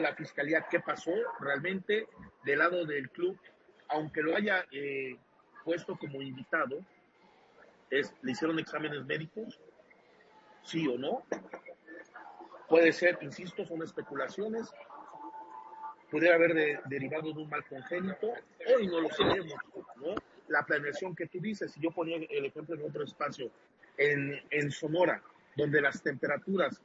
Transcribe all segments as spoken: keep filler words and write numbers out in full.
la fiscalía qué pasó realmente del lado del club, aunque lo haya eh, puesto como invitado, es, le hicieron exámenes médicos, sí o no, puede ser, insisto, son especulaciones, pudiera haber de, derivado de un mal congénito, hoy no lo sabemos, ¿no? La planeación que tú dices, si yo ponía el ejemplo en otro espacio, en, en Sonora, donde las temperaturas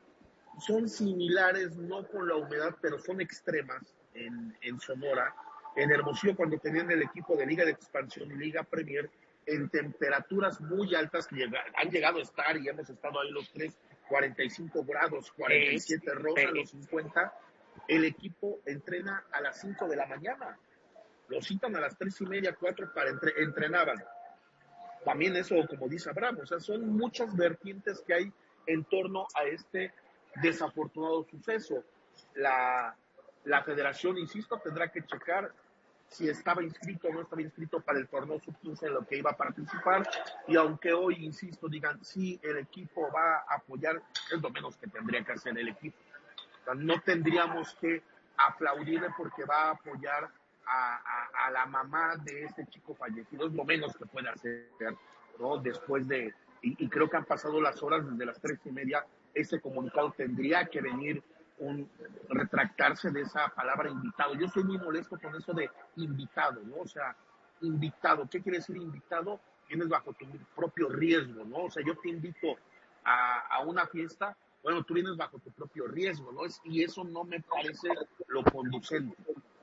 son similares, no con la humedad, pero son extremas en, en Sonora. En Hermosillo, cuando tenían el equipo de Liga de Expansión y Liga Premier, en temperaturas muy altas que llega, han llegado a estar y hemos estado ahí los tres, cuarenta y cinco grados, cuarenta y siete rosa, los cincuenta, el equipo entrena a las cinco de la mañana. Los citan a las tres y media, cuatro para entre, entrenaban. También eso, como dice Abraham, o sea, son muchas vertientes que hay en torno a este desafortunado suceso. La, la federación, insisto, tendrá que checar si estaba inscrito o no estaba inscrito para el torneo sub quince en lo que iba a participar, y aunque hoy, insisto, digan, sí, el equipo va a apoyar, es lo menos que tendría que hacer el equipo. O sea, no tendríamos que aplaudirle porque va a apoyar a, a, a la mamá de este chico fallecido, es lo menos que puede hacer, ¿no? Después de, y, y creo que han pasado las horas desde las tres y media, ese comunicado tendría que venir un retractarse de esa palabra invitado. Yo soy muy molesto con eso de invitado, ¿no? O sea, invitado, ¿qué quiere decir invitado? Tienes bajo tu propio riesgo, ¿no? O sea, yo te invito a, a una fiesta, bueno, tú vienes bajo tu propio riesgo, ¿no? Es, y eso no me parece lo conducente.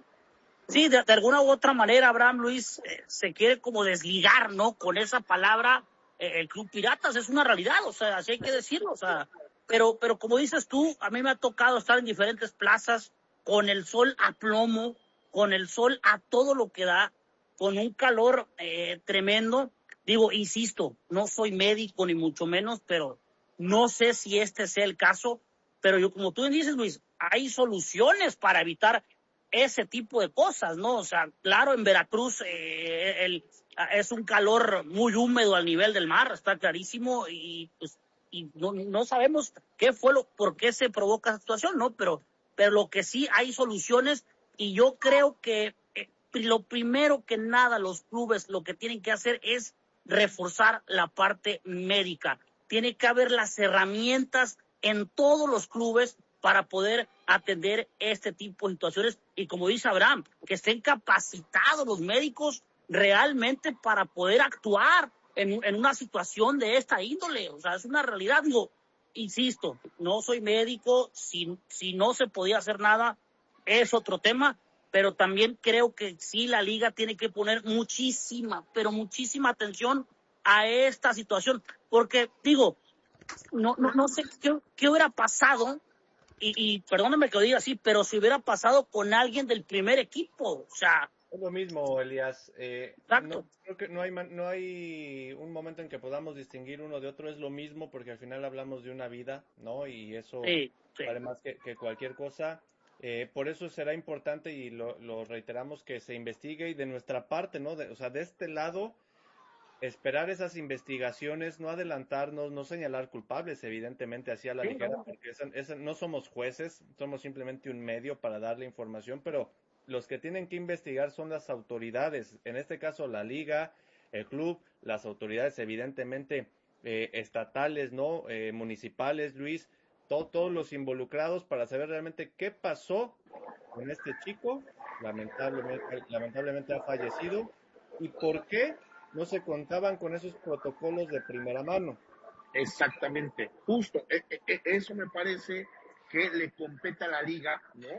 Sí, de, de alguna u otra manera, Abraham Luis, eh, se quiere como desligar, ¿no? Con esa palabra, eh, el Club Piratas es una realidad, o sea, así hay que decirlo, o sea, pero, pero como dices tú, a mí me ha tocado estar en diferentes plazas, con el sol a plomo, con el sol a todo lo que da, con un calor eh, tremendo. Digo, insisto, no soy médico ni mucho menos, pero no sé si este sea el caso, pero yo, como tú dices, Luis, hay soluciones para evitar ese tipo de cosas, ¿no? O sea, claro, en Veracruz eh, el, es un calor muy húmedo al nivel del mar, está clarísimo, y pues y no, no sabemos qué fue lo, por qué se provoca esa situación, ¿no? Pero, pero lo que sí hay soluciones, y yo creo que eh, lo primero que nada los clubes lo que tienen que hacer es reforzar la parte médica. Tiene que haber las herramientas en todos los clubes para poder atender este tipo de situaciones, y como dice Abraham, que estén capacitados los médicos realmente para poder actuar en, en una situación de esta índole. O sea, es una realidad. Digo, insisto, no soy médico, si, si no se podía hacer nada, es otro tema, pero también creo que sí la liga tiene que poner muchísima, pero muchísima atención a esta situación, porque digo, no, no, no sé qué, qué hubiera pasado, y, y perdónenme que lo diga así, pero si hubiera pasado con alguien del primer equipo, o sea... Es lo mismo, Elías. Eh, Exacto. no, creo que no hay, no hay un momento en que podamos distinguir uno de otro, es lo mismo, porque al final hablamos de una vida, ¿no? Y eso Sí, sí. vale más que, que cualquier cosa. Eh, por eso será importante, y lo, lo reiteramos, que se investigue, y de nuestra parte, ¿no? De, o sea, de este lado, esperar esas investigaciones, no adelantarnos, no señalar culpables, evidentemente, así a la Sí, ligera, no. porque esa, esa, no somos jueces, somos simplemente un medio para darle información, pero los que tienen que investigar son las autoridades, en este caso la liga, el club, las autoridades evidentemente eh, estatales, ¿no? Eh, municipales, Luis, to todos los involucrados para saber realmente qué pasó con este chico, lamentablemente, lamentablemente ha fallecido, y por qué no se contaban con esos protocolos de primera mano. Exactamente, justo, e, e, eso me parece que le compete a la liga, ¿no?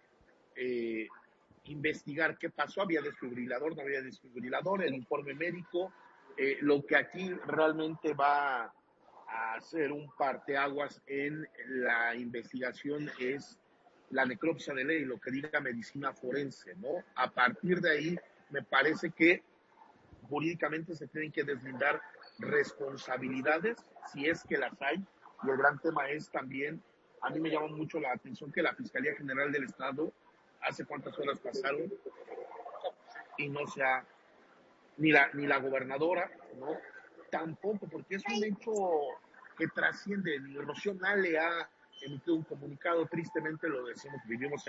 Eh, investigar qué pasó, había desfibrilador, no había desfibrilador, el informe médico, eh, lo que aquí realmente va a hacer un parteaguas en la investigación es la necropsia de ley, lo que diga medicina forense, ¿no? A partir de ahí, me parece que jurídicamente se tienen que deslindar responsabilidades, si es que las hay, y el gran tema es también, a mí me llama mucho la atención que la Fiscalía General del Estado, hace cuántas horas pasaron, y no sea ni la, ni la gobernadora, ¿no? Tampoco, porque es un hecho que trasciende, ni Rocío Nale ha emitido un comunicado, tristemente lo decimos, vivimos en